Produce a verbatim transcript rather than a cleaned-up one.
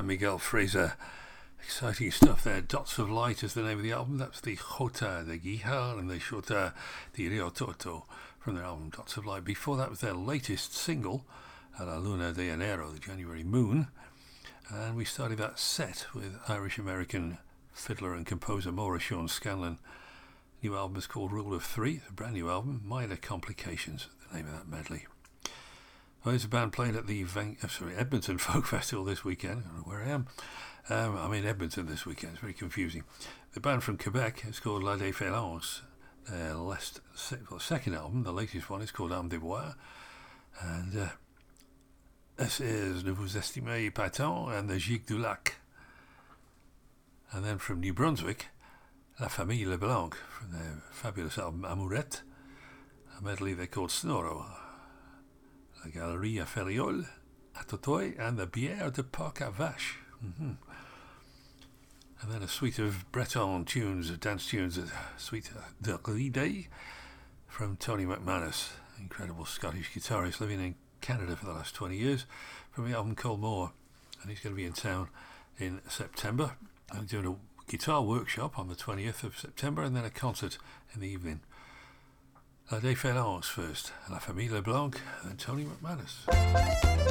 San Miguel Fraser. Exciting stuff there. Dots of Light is the name of the album. That's the Jota de Guijar and the Jota de Rio Toto from their album Dots of Light. Before that was their latest single, A la Luna de Enero, the January Moon. And we started that set with Irish-American fiddler and composer Maura Sean Scanlon. New album is called Rule of Three, a brand new album. Minor Complications, the name of that medley. Well, there's a band playing at the Van- oh, sorry, Edmonton Folk Festival this weekend. I don't know where I am. Um, I'm in Edmonton this weekend. It's very confusing. The band from Quebec is called La Défaillance. Their last, well, second album, the latest one, is called Âme de Bois. And uh, this is Ne vous estimez pas tant and the Gigue du Lac. And then from New Brunswick, La Famille Leblanc, from their fabulous album Amourette, a medley they called Snorro, La Galerie à Ferriol, à Totoy, and the Bière de Parc à Vache. Mm-hmm. And then a suite of Breton tunes, dance tunes, a suite de Ride from Tony McManus, incredible Scottish guitarist living in Canada for the last twenty years, from the album Colmore. And he's going to be in town in September. I'm doing a guitar workshop on the twentieth of September and then a concert in the evening. La Défaillance first, La Famille Leblanc, and then Tony McManus.